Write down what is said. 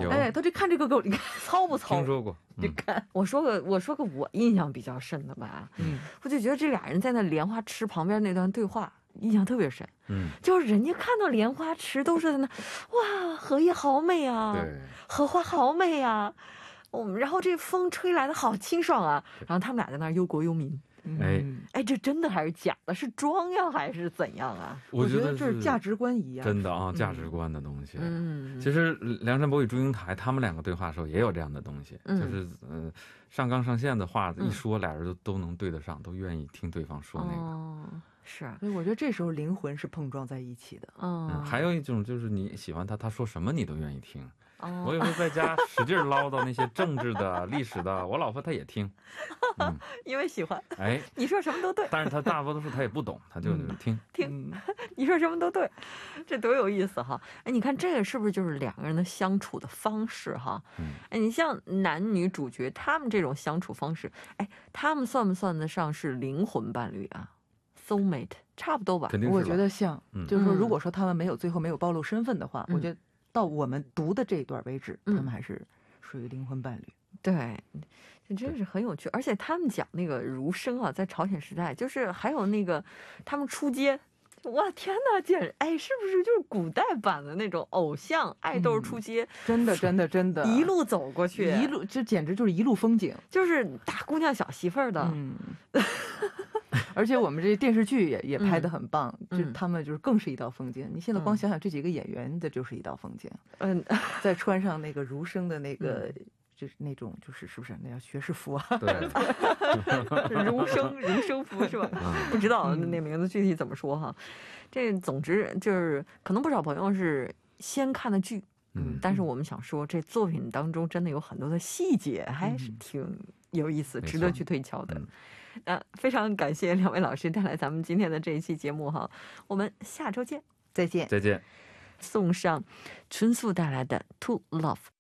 有哎，他就看这个狗，你看糙不糙？ 听说过， 你看，我说个我印象比较深的吧，我就觉得这俩人在那莲花池旁边那段对话印象特别深，就是人家看到莲花池都是在那，哇，荷叶好美啊， 对， 荷花好美啊，然后这风吹来的好清爽啊，然后他们俩在那儿忧国忧民。哎，这真的还是假的？是装呀，还是怎样啊？ 我觉得这是价值观一样， 真的啊，价值观的东西。其实梁山伯与祝英台他们两个对话的时候也有这样的东西，就是上纲上线的话一说，俩人都能对得上，都愿意听对方说那个。 是， 所以我觉得这时候灵魂是碰撞在一起的。 还有一种就是你喜欢他，他说什么你都愿意听。我有时候在家使劲唠叨那些政治的、历史的，我老婆她也听， 因为喜欢。 哎， 你说什么都对， 但是她大多数她也不懂，她就听。 你说什么都对，这多有意思哈！哎，你看这个是不是就是两个人的相处的方式哈？哎，你像男女主角他们这种相处方式，哎，他们算不算得上是灵魂伴侣啊 ？soulmate 差不多吧？ 肯定是。 我觉得像，就是说，如果说他们最后没有暴露身份的话，我觉得。到我们读的这一段为止，他们还是属于灵魂伴侣。 对，这真是很有趣。而且他们讲那个儒生啊，在朝鲜时代，就是还有那个他们出街，哇天哪，简直哎，是不是就是古代版的那种偶像爱豆出街？ 真的， 一路走过去， 一路这简直就是一路风景， 就是大姑娘小媳妇儿的。 而且我们这电视剧也拍得很棒，就他们就是更是一道风景。你现在光想想这几个演员的就是一道风景。再穿上那个儒生的那个，就是那种是不是那叫学士服啊？ 对， 儒生服是吧？不知道那名字具体怎么说哈。这总之就是可能不少朋友是先看的剧，但是我们想说这作品当中真的有很多的细节，还是挺有意思，值得去推敲的。非常感谢两位老师带来咱们今天的这一期节目哈，我们下周见， 再见。 送上春素带来的 To Love。